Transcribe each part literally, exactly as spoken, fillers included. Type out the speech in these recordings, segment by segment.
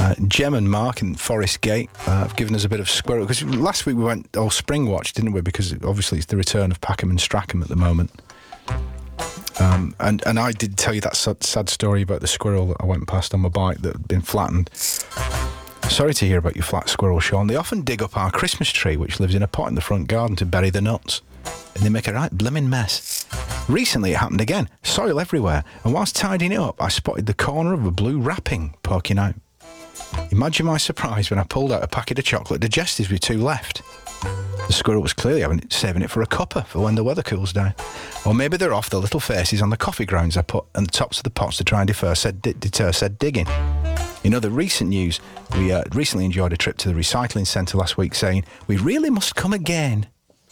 Uh, Jem and Mark in Forest Gate uh, have given us a bit of squirrel. Because last week we went all spring watch, didn't we? Because obviously it's the return of Packham and Strackham at the moment. Um, and, and I did tell you that sad, sad story about the squirrel that I went past on my bike that had been flattened. Sorry to hear about your flat squirrel, Sean. They often dig up our Christmas tree, which lives in a pot in the front garden, to bury the nuts. And they make a right blimmin' mess. Recently it happened again. Soil everywhere. And whilst tidying it up, I spotted the corner of a blue wrapping poking out. Imagine my surprise when I pulled out a packet of chocolate digestives with two left. The squirrel was clearly having it, saving it for a cuppa for when the weather cools down. Or maybe they're off the little faces on the coffee grounds I put on the tops of the pots to try and defer said, d- deter said digging. In other recent news, we uh, recently enjoyed a trip to the recycling centre last week saying, we really must come again.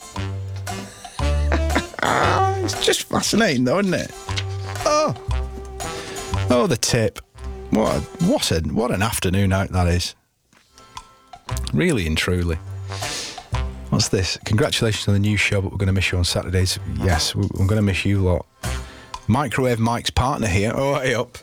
It's just fascinating though, isn't it? Oh, oh, the tip. What a, what a, what an afternoon out that is. Really and truly. What's this? Congratulations on the new show, but we're going to miss you on Saturdays. Yes, we're going to miss you lot. Microwave Mike's partner here. Oh, hey up.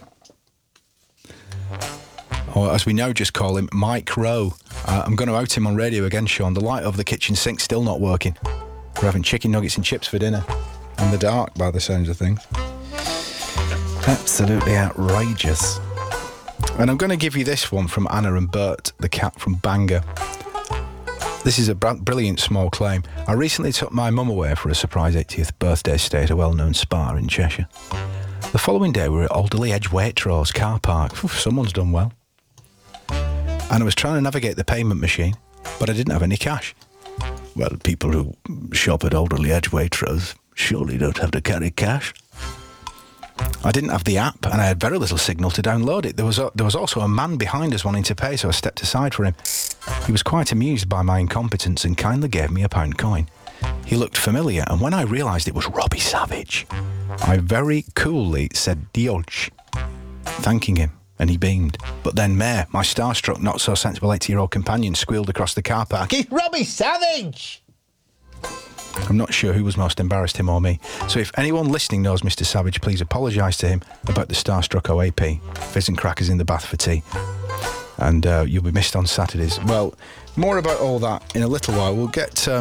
Or as we now just call him, Mike Rowe. Uh, I'm going to out him on radio again, Sean. The light over the kitchen sink's still not working. We're having chicken nuggets and chips for dinner. In the dark, by the sounds of things. Absolutely outrageous. And I'm going to give you this one from Anna and Bert, the cat from Bangor. This is a br- brilliant small claim. I recently took my mum away for a surprise eightieth birthday stay at a well-known spa in Cheshire. The following day we were at Alderley Edge Waitrose car park. Oof, someone's done well. And I was trying to navigate the payment machine, but I didn't have any cash. Well, people who shop at Alderley Edge Waitrose surely don't have to carry cash. I didn't have the app, and I had very little signal to download it. There was a, there was also a man behind us wanting to pay, so I stepped aside for him. He was quite amused by my incompetence and kindly gave me a pound coin. He looked familiar, and when I realised it was Robbie Savage, I very coolly said Diolch, thanking him, and he beamed. But then Mare, my starstruck, not-so-sensible eighty-year-old companion, squealed across the car park, "It's Robbie Savage!" I'm not sure who was most embarrassed, him or me. So if anyone listening knows Mister Savage, please apologise to him about the starstruck O A P. Fizz and crackers in the bath for tea. And uh, you'll be missed on Saturdays. Well, more about all that in a little while. We'll get... Um,